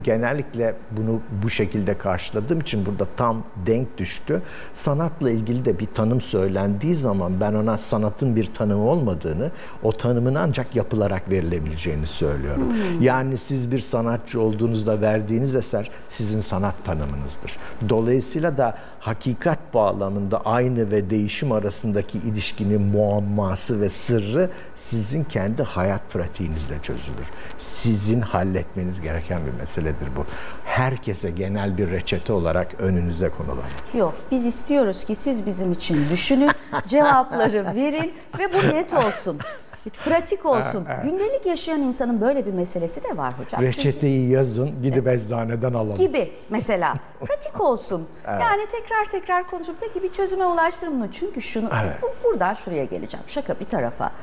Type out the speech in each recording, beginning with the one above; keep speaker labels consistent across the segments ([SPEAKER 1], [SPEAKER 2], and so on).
[SPEAKER 1] Genellikle bunu bu şekilde karşıladığım için burada tam denk düştü. Sanatla ilgili de bir tanım söylendiği zaman ben ona sanatın bir tanımı olmadığını, o tanımın ancak yapılarak verilebileceğini söylüyorum. Yani siz bir sanatçı olduğunuzda verdiğiniz eser sizin sanat tanımınızdır. Dolayısıyla da hakikat bağlamında aynı ve değişim arasındaki ilişkinin muamması ve sırrı sizin kendi hayat pratiğinizle çözülür. Sizin halletmeniz gereken bir meseledir bu. Herkese genel bir reçete olarak önünüze konulamaz.
[SPEAKER 2] Yok, biz istiyoruz ki siz bizim için düşünün, cevapları verin ve bu net olsun. Pratik olsun. Gündelik yaşayan insanın böyle bir meselesi de var hocam.
[SPEAKER 1] Reçeteyi yazın, gidip eczaneden alalım.
[SPEAKER 2] Gibi mesela. Pratik olsun. Yani tekrar konuşup peki bir çözüme ulaştırın mı? Çünkü şunu, buradan şuraya geleceğim. Şaka bir tarafa.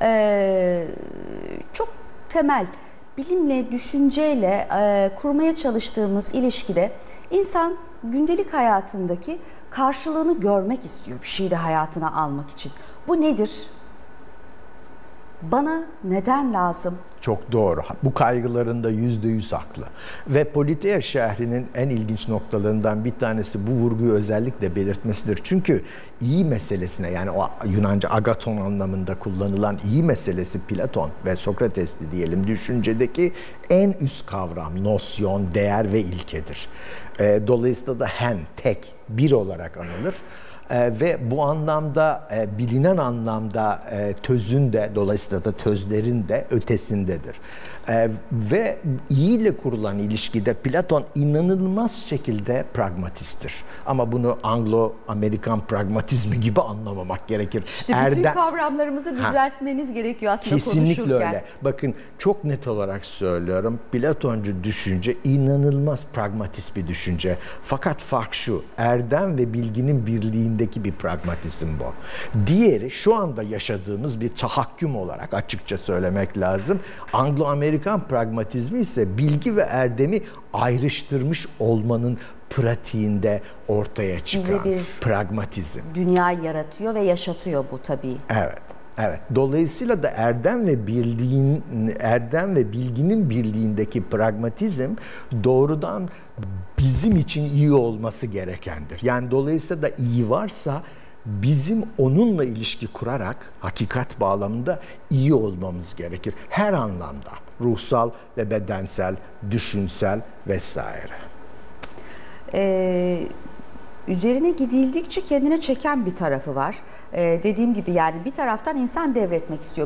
[SPEAKER 2] Çok temel bilimle, düşünceyle kurmaya çalıştığımız ilişkide insan gündelik hayatındaki karşılığını görmek istiyor bir şeyi de hayatına almak için. Bu nedir? Bana neden lazım?
[SPEAKER 1] Çok doğru. Bu kaygılarında %100 haklı. Ve Politeia şehrinin en ilginç noktalarından bir tanesi bu vurguyu özellikle belirtmesidir. Çünkü iyi meselesine, yani o Yunanca agaton anlamında kullanılan iyi meselesi Platon ve Sokrates'ti diyelim düşüncedeki en üst kavram, nosyon, değer ve ilkedir. Dolayısıyla da tek, bir olarak anılır. Ve bu anlamda bilinen anlamda tözün de, dolayısıyla da tözlerin de ötesindedir. Ve iyi ile kurulan ilişkide Platon inanılmaz şekilde pragmatisttir. Ama bunu Anglo-Amerikan pragmatizmi gibi anlamamak gerekir.
[SPEAKER 2] İşte bütün kavramlarımızı düzeltmeniz gerekiyor aslında
[SPEAKER 1] kesinlikle
[SPEAKER 2] konuşurken.
[SPEAKER 1] Kesinlikle öyle. Bakın çok net olarak söylüyorum. Platoncu düşünce inanılmaz pragmatist bir düşünce. Fakat fark şu, erdem ve bilginin birliğindeki bir pragmatizm bu. Diğeri şu anda yaşadığımız bir tahakküm olarak açıkça söylemek lazım. Anglo-Amerikan pragmatizmi ise bilgi ve erdemi ayrıştırmış olmanın pratiğinde ortaya çıkan
[SPEAKER 2] bir
[SPEAKER 1] pragmatizm.
[SPEAKER 2] Dünya yaratıyor ve yaşatıyor bu tabii.
[SPEAKER 1] Evet. Dolayısıyla da erdem ve bilginin birliğindeki pragmatizm doğrudan bizim için iyi olması gerekendir. Yani dolayısıyla da iyi varsa bizim onunla ilişki kurarak hakikat bağlamında iyi olmamız gerekir. Her anlamda. Ruhsal ve bedensel, düşünsel vesaire.
[SPEAKER 2] Üzerine gidildikçe kendine çeken bir tarafı var. Dediğim gibi yani bir taraftan insan devretmek istiyor.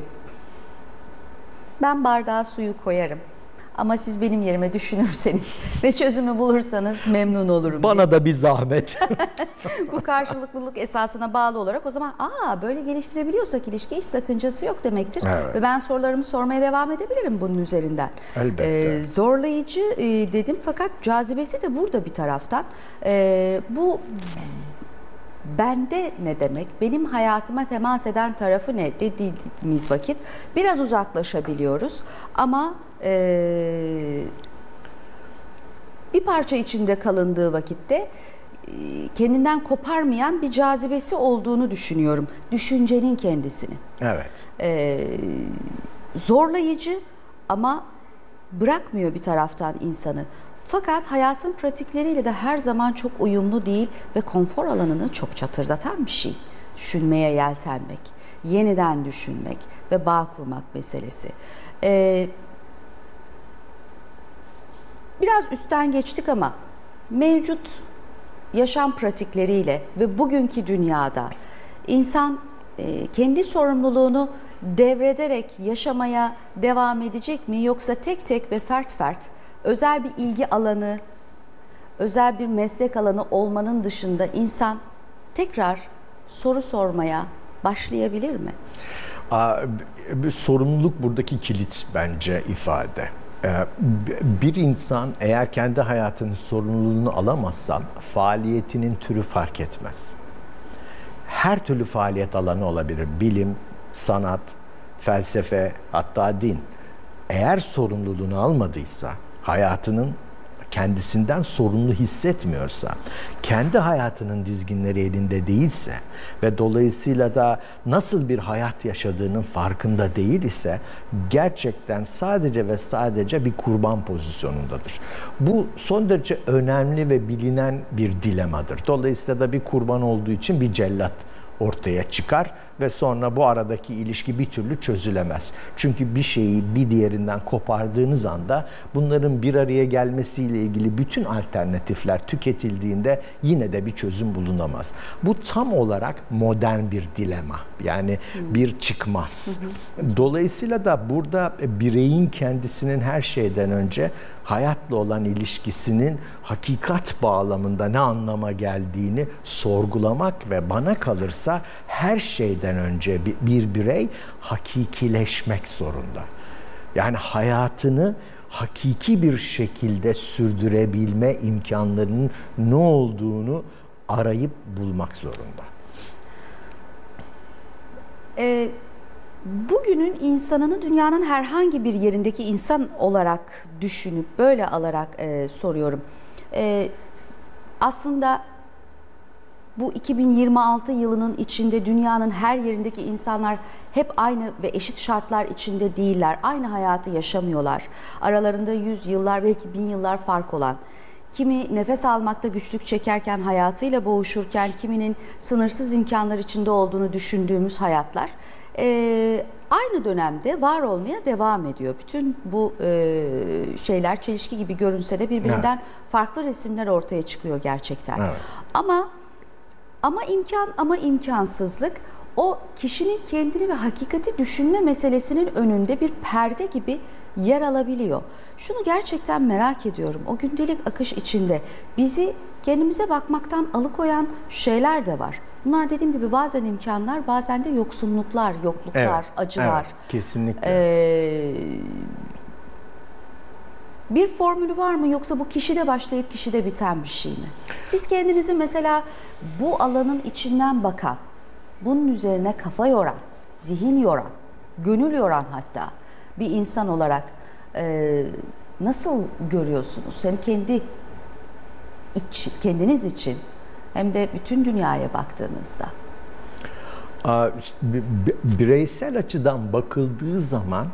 [SPEAKER 2] Ben bardağa suyu koyarım. Ama siz benim yerime düşünürseniz ve çözümü bulursanız memnun olurum.
[SPEAKER 1] Bana da bir zahmet.
[SPEAKER 2] Bu karşılıklılık esasına bağlı olarak o zaman böyle geliştirebiliyorsak ilişki hiç sakıncası yok demektir.
[SPEAKER 1] Evet.
[SPEAKER 2] Ve ben sorularımı sormaya devam edebilirim bunun üzerinden.
[SPEAKER 1] Elbette.
[SPEAKER 2] Zorlayıcı dedim fakat cazibesi de burada bir taraftan. Bu bende ne demek? Benim hayatıma temas eden tarafı ne dediğimiz vakit biraz uzaklaşabiliyoruz ama bir parça içinde kalındığı vakitte kendinden koparmayan bir cazibesi olduğunu düşünüyorum. Düşüncenin kendisini.
[SPEAKER 1] Evet.
[SPEAKER 2] Zorlayıcı ama bırakmıyor bir taraftan insanı. Fakat hayatın pratikleriyle de her zaman çok uyumlu değil ve konfor alanını çok çatırdatan bir şey. Düşünmeye yeltenmek, yeniden düşünmek ve bağ kurmak meselesi. Biraz üstten geçtik ama mevcut yaşam pratikleriyle ve bugünkü dünyada insan kendi sorumluluğunu devrederek yaşamaya devam edecek mi? Yoksa tek tek ve fert özel bir ilgi alanı, özel bir meslek alanı olmanın dışında insan tekrar soru sormaya başlayabilir mi?
[SPEAKER 1] Sorumluluk buradaki kilit bence ifade. Bir insan eğer kendi hayatının sorumluluğunu alamazsa faaliyetinin türü fark etmez. Her türlü faaliyet alanı olabilir. Bilim, sanat, felsefe, hatta din. Eğer sorumluluğunu almadıysa hayatının kendisinden sorumlu hissetmiyorsa, kendi hayatının dizginleri elinde değilse ve dolayısıyla da nasıl bir hayat yaşadığının farkında değil ise gerçekten sadece ve sadece bir kurban pozisyonundadır. Bu son derece önemli ve bilinen bir dilemadır. Dolayısıyla da bir kurban olduğu için bir cellat ortaya çıkar ve sonra bu aradaki ilişki bir türlü çözülemez. Çünkü bir şeyi bir diğerinden kopardığınız anda bunların bir araya gelmesiyle ilgili bütün alternatifler tüketildiğinde yine de bir çözüm bulunamaz. Bu tam olarak modern bir dilema. Yani bir çıkmaz. Dolayısıyla da burada bireyin kendisinin her şeyden önce hayatla olan ilişkisinin hakikat bağlamında ne anlama geldiğini sorgulamak ve bana kalırsa her şeyden önce bir birey hakikileşmek zorunda. Yani hayatını hakiki bir şekilde sürdürebilme imkanlarının ne olduğunu arayıp bulmak zorunda.
[SPEAKER 2] Bugünün insanını dünyanın herhangi bir yerindeki insan olarak düşünüp böyle alarak soruyorum. Aslında bu 2026 yılının içinde dünyanın her yerindeki insanlar hep aynı ve eşit şartlar içinde değiller. Aynı hayatı yaşamıyorlar. Aralarında 100 yıllar belki 1000 yıllar fark olan. Kimi nefes almakta güçlük çekerken, hayatıyla boğuşurken, kiminin sınırsız imkanlar içinde olduğunu düşündüğümüz hayatlar aynı dönemde var olmaya devam ediyor. Bütün bu şeyler çelişki gibi görünse de birbirinden farklı resimler ortaya çıkıyor gerçekten. Evet. Ama imkansızlık o kişinin kendini ve hakikati düşünme meselesinin önünde bir perde gibi yer alabiliyor. Şunu gerçekten merak ediyorum. O gündelik akış içinde bizi kendimize bakmaktan alıkoyan şeyler de var. Bunlar dediğim gibi bazen imkanlar, bazen de yoksunluklar, yokluklar, acılar.
[SPEAKER 1] Evet, kesinlikle.
[SPEAKER 2] Bir formülü var mı yoksa bu kişide başlayıp kişide biten bir şey mi? Siz kendinizi mesela bu alanın içinden bakan, bunun üzerine kafa yoran, zihin yoran, gönül yoran hatta bir insan olarak nasıl görüyorsunuz? Hem kendiniz için hem de bütün dünyaya baktığınızda.
[SPEAKER 1] Bireysel açıdan bakıldığı zaman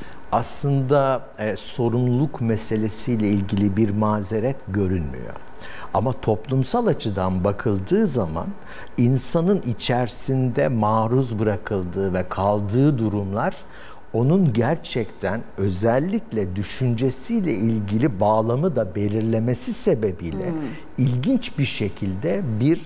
[SPEAKER 1] aslında sorumluluk meselesiyle ilgili bir mazeret görünmüyor. Ama toplumsal açıdan bakıldığı zaman insanın içerisinde maruz bırakıldığı ve kaldığı durumlar onun gerçekten özellikle düşüncesiyle ilgili bağlamı da belirlemesi sebebiyle ilginç bir şekilde bir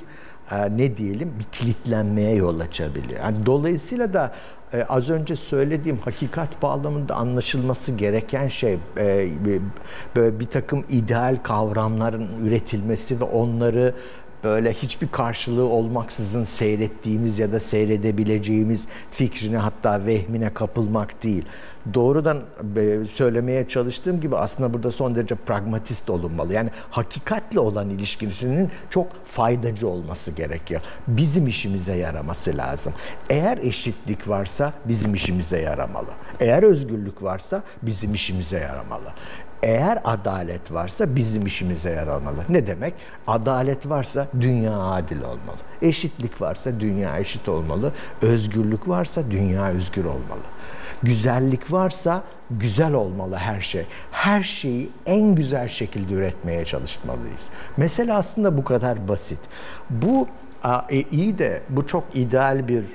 [SPEAKER 1] bir kilitlenmeye yol açabiliyor. Yani dolayısıyla da az önce söylediğim hakikat bağlamında anlaşılması gereken şey böyle bir takım ideal kavramların üretilmesi ve onları böyle hiçbir karşılığı olmaksızın seyrettiğimiz ya da seyredebileceğimiz fikrine hatta vehmine kapılmak değil. Doğrudan söylemeye çalıştığım gibi aslında burada son derece pragmatist olunmalı. Yani hakikatle olan ilişkisinin çok faydacı olması gerekiyor. Bizim işimize yaraması lazım. Eğer eşitlik varsa bizim işimize yaramalı. Eğer özgürlük varsa bizim işimize yaramalı. Eğer adalet varsa bizim işimize yaramalı. Ne demek? Adalet varsa dünya adil olmalı. Eşitlik varsa dünya eşit olmalı. Özgürlük varsa dünya özgür olmalı. Güzellik varsa güzel olmalı her şey. Her şeyi en güzel şekilde üretmeye çalışmalıyız. Mesele aslında bu kadar basit. Bu iyi de bu çok ideal bir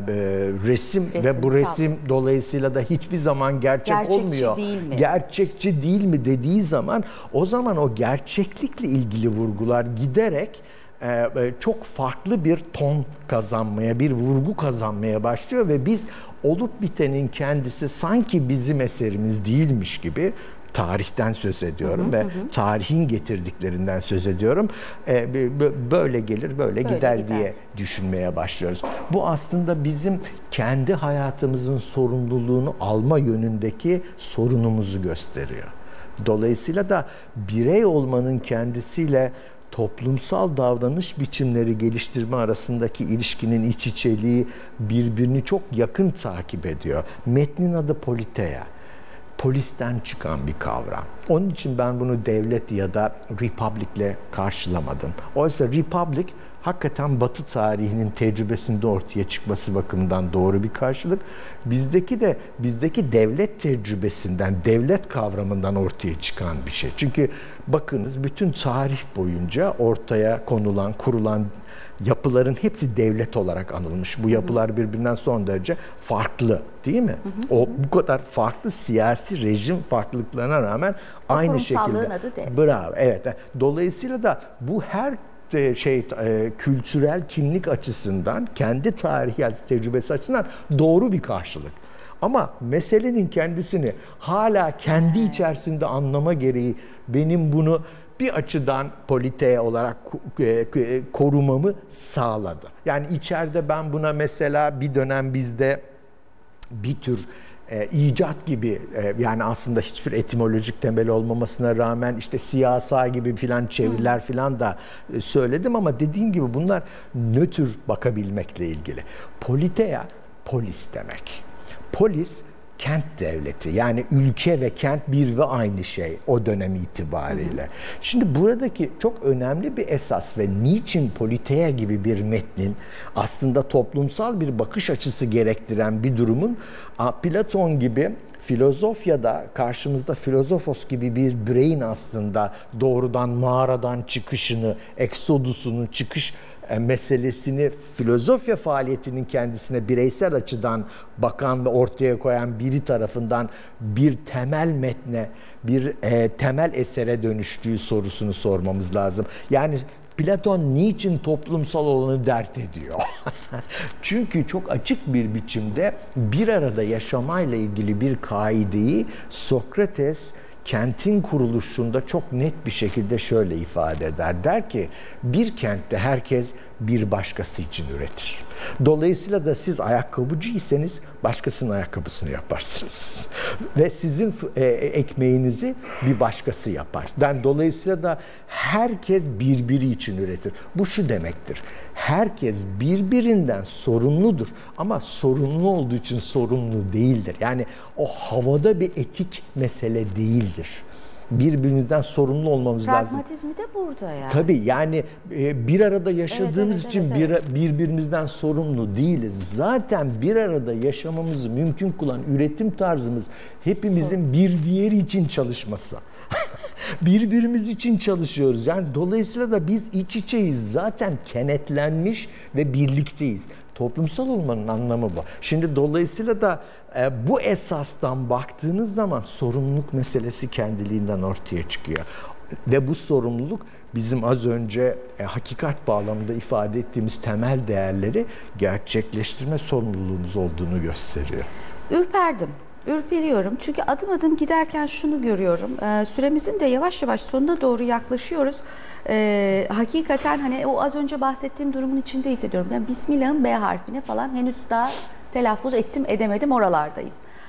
[SPEAKER 1] resim ve bu resim dolayısıyla da hiçbir zaman gerçekçi olmuyor.
[SPEAKER 2] Değil mi?
[SPEAKER 1] Gerçekçi değil mi dediği zaman o zaman o gerçeklikle ilgili vurgular giderek çok farklı bir ton kazanmaya, bir vurgu kazanmaya başlıyor ve biz olup bitenin kendisi sanki bizim eserimiz değilmiş gibi tarihten söz ediyorum ve tarihin getirdiklerinden söz ediyorum. Böyle gelir, böyle gider diye düşünmeye başlıyoruz. Bu aslında bizim kendi hayatımızın sorumluluğunu alma yönündeki sorunumuzu gösteriyor. Dolayısıyla da birey olmanın kendisiyle toplumsal davranış biçimleri geliştirme arasındaki ilişkinin iç içeliği birbirini çok yakın takip ediyor. Metnin adı Politeia. polisten çıkan bir kavram. Onun için ben bunu devlet ya da republic'le karşılamadım. Oysa republic hakikaten Batı tarihinin tecrübesinde ortaya çıkması bakımından doğru bir karşılık. Bizdeki devlet tecrübesinden, devlet kavramından ortaya çıkan bir şey. Çünkü bakınız bütün tarih boyunca ortaya konulan, kurulan yapıların hepsi devlet olarak anılmış. Bu yapılar birbirinden son derece farklı, değil mi? O bu kadar farklı siyasi rejim farklılıklarına rağmen aynı şekilde.
[SPEAKER 2] Kurumsallığın adı devlet.
[SPEAKER 1] Bravo, evet. Dolayısıyla da bu her kültürel kimlik açısından, kendi tarihi tecrübesi açısından doğru bir karşılık. Ama meselenin kendisini hala kendi içerisinde anlama gereği benim bunu bir açıdan polite olarak korumamı sağladı. Yani içeride ben buna mesela bir dönem bizde bir tür icat gibi yani aslında hiçbir etimolojik temeli olmamasına rağmen işte siyasa gibi filan çeviriler filan da söyledim ama dediğim gibi bunlar nötr bakabilmekle ilgili. Politeia polis demek. Polis kent devleti, yani ülke ve kent bir ve aynı şey o dönem itibariyle. Şimdi buradaki çok önemli bir esas ve niçin politeia gibi bir metnin aslında toplumsal bir bakış açısı gerektiren bir durumun Platon gibi filozofyada karşımızda filozofos gibi bir bireyin aslında doğrudan mağaradan çıkışını, eksodusunun çıkış meselesini filozofya faaliyetinin kendisine bireysel açıdan bakan ve ortaya koyan biri tarafından bir temel metne, bir temel esere dönüştüğü sorusunu sormamız lazım. Yani Platon niçin toplumsal olanı dert ediyor? Çünkü çok açık bir biçimde bir arada yaşamayla ilgili bir kaideyi Sokrates kentin kuruluşunda çok net bir şekilde şöyle ifade eder. Der ki bir kentte herkes bir başkası için üretir. Dolayısıyla da siz ayakkabıcıysanız başkasının ayakkabısını yaparsınız. Ve sizin ekmeğinizi bir başkası yapar. Dolayısıyla da herkes birbiri için üretir. Bu şu demektir. Herkes birbirinden sorumludur ama sorumlu olduğu için sorumlu değildir. Yani o havada bir etik mesele değildir. Birbirimizden sorumlu olmamız lazım.
[SPEAKER 2] Pragmatizmi de burada yani.
[SPEAKER 1] Tabii yani bir arada yaşadığımız için birbirimizden sorumlu değiliz. Zaten bir arada yaşamamızı mümkün kılan üretim tarzımız hepimizin bir diğeri için çalışması. Birbirimiz için çalışıyoruz. Yani dolayısıyla da biz iç içeyiz. Zaten kenetlenmiş ve birlikteyiz. Toplumsal olmanın anlamı bu. Şimdi dolayısıyla da bu esastan baktığınız zaman sorumluluk meselesi kendiliğinden ortaya çıkıyor. Ve bu sorumluluk bizim az önce hakikat bağlamında ifade ettiğimiz temel değerleri gerçekleştirme sorumluluğumuz olduğunu gösteriyor.
[SPEAKER 2] Ürperiyorum çünkü adım adım giderken şunu görüyorum. Süremizin de yavaş yavaş sonuna doğru yaklaşıyoruz. Hakikaten hani o az önce bahsettiğim durumun içinde hissediyorum. Yani Bismillah'ın B harfine falan henüz daha telaffuz ettim edemedim oralardayım.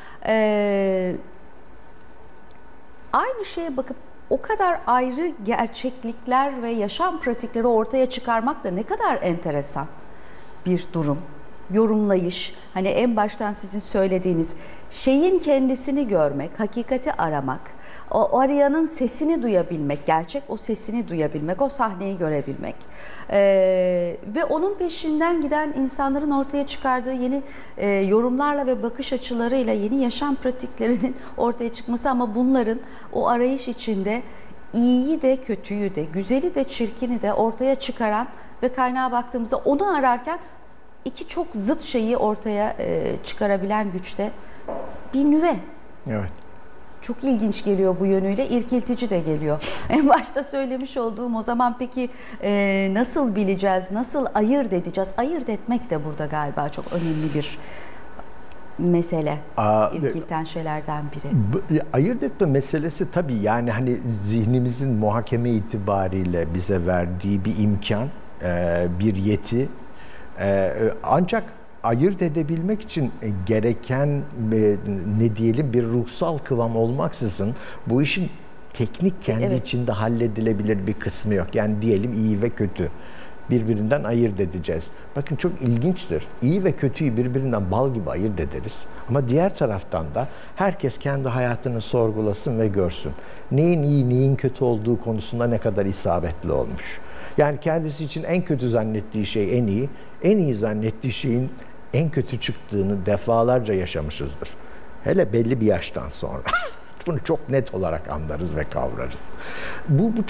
[SPEAKER 2] Aynı şeye bakıp o kadar ayrı gerçeklikler ve yaşam pratikleri ortaya çıkarmak da ne kadar enteresan bir durum. Yorumlayış, hani en baştan sizin söylediğiniz şeyin kendisini görmek, hakikati aramak, o arayanın sesini duyabilmek, gerçek o sesini duyabilmek, o sahneyi görebilmek ve onun peşinden giden insanların ortaya çıkardığı yeni yorumlarla ve bakış açılarıyla yeni yaşam pratiklerinin ortaya çıkması ama bunların o arayış içinde iyiyi de kötüyü de, güzeli de çirkini de ortaya çıkaran ve kaynağa baktığımızda onu ararken iki çok zıt şeyi ortaya çıkarabilen güçte bir nüve.
[SPEAKER 1] Evet.
[SPEAKER 2] Çok ilginç geliyor bu yönüyle, irkiltici de geliyor. En başta söylemiş olduğum o zaman peki nasıl bileceğiz, nasıl ayırt edeceğiz? Ayırt etmek de burada galiba çok önemli bir mesele. İrkilten şeylerden biri.
[SPEAKER 1] Ayırt etme meselesi tabii yani hani zihnimizin muhakeme itibariyle bize verdiği bir imkan, bir yeti. Ancak ayırt edebilmek için gereken ne diyelim bir ruhsal kıvam olmaksızın bu işin teknik kendi içinde halledilebilir bir kısmı yok. Yani diyelim iyi ve kötü. birbirinden ayırt edeceğiz. Bakın çok ilginçtir. İyi ve kötüyü birbirinden bal gibi ayırt ederiz. Ama diğer taraftan da herkes kendi hayatını sorgulasın ve görsün. Neyin iyi, neyin kötü olduğu konusunda ne kadar isabetli olmuş. Yani kendisi için en kötü zannettiği şey en iyi zannettiği şeyin en kötü çıktığını defalarca yaşamışızdır. Hele belli bir yaştan sonra. Bunu çok net olarak anlarız ve kavrarız. Bu